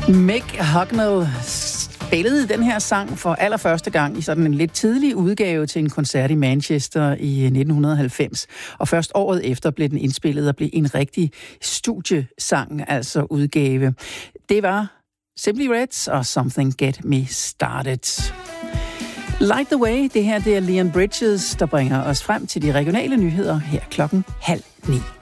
Mick Hucknall spillede den her sang for allerførste gang i sådan en lidt tidlig udgave til en koncert i Manchester i 1990. Og først året efter blev den indspillet og blev en rigtig studiesang, altså udgave. Det var Simply Reds og Something Get Me Started. Light the Way, det her det er Leon Bridges, der bringer os frem til de regionale nyheder her 8:30.